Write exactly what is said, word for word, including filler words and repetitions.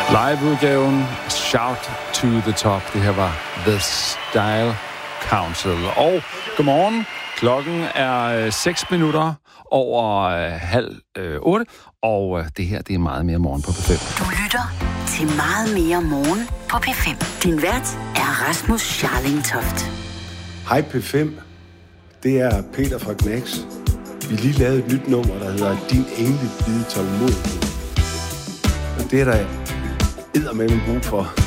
Live-udgaven Shout to the Top. Det her var The Style Council. Og godmorgen. Klokken er seks minutter over øh, halv øh, otte. Og øh, det her, det er meget mere morgen på P fem. Du lytter til meget mere morgen på P fem. Din vært er Rasmus Scharling Toft. Hej P fem. Det er Peter fra Knacks. Vi lige lavet et nyt nummer, der hedder Din Engle Bide Tålmodighed. Og det er der eddermame brug for.